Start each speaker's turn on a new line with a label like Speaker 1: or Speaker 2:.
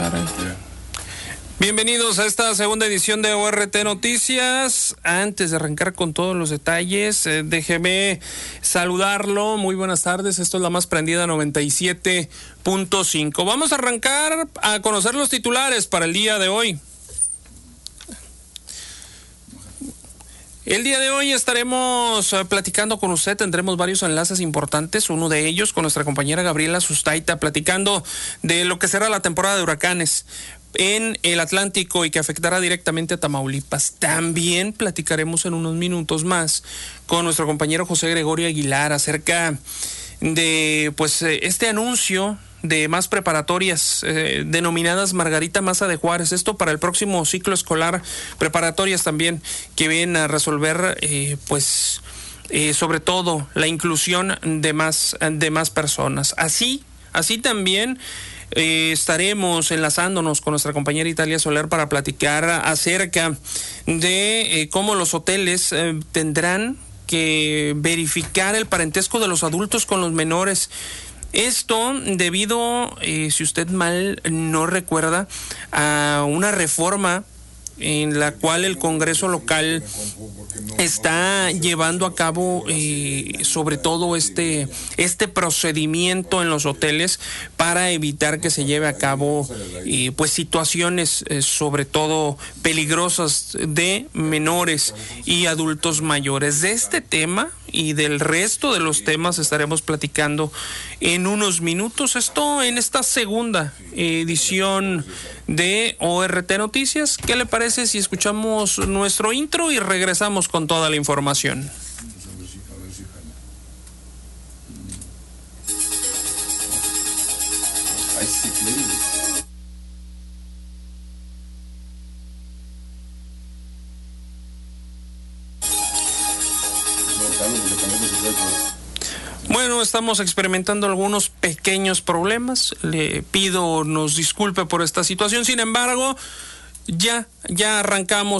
Speaker 1: caray. Bienvenidos a esta segunda edición de ORT Noticias. Antes de arrancar con todos los detalles, déjeme saludarlo. Muy buenas tardes. Esto es La Más Prendida 97.5. Vamos a arrancar a conocer los titulares para el día de hoy. El día de hoy estaremos platicando con usted, tendremos varios enlaces importantes, uno de ellos con nuestra compañera Gabriela Sustaita, platicando de lo que será la temporada de huracanes en el Atlántico y que afectará directamente a Tamaulipas. También platicaremos en unos minutos más con nuestro compañero José Gregorio Aguilar acerca de este anuncio de más preparatorias denominadas Margarita Maza de Juárez, esto para el próximo ciclo escolar, preparatorias también que vienen a resolver sobre todo la inclusión de más personas. Así también estaremos enlazándonos con nuestra compañera Italia Soler para platicar acerca de cómo los hoteles tendrán que verificar el parentesco de los adultos con los menores. Esto debido, si usted mal no recuerda, a una reforma en la cual el Congreso local está llevando a cabo sobre todo este procedimiento en los hoteles para evitar que se lleve a cabo situaciones sobre todo peligrosas de menores y adultos mayores. De este tema y del resto de los temas estaremos platicando en unos minutos. Esto en esta segunda edición de ORT Noticias. ¿Qué le parece si escuchamos nuestro intro y regresamos con toda la información? Bueno, estamos experimentando algunos pequeños problemas. Le pido nos disculpe por esta situación. Sin embargo, ya arrancamos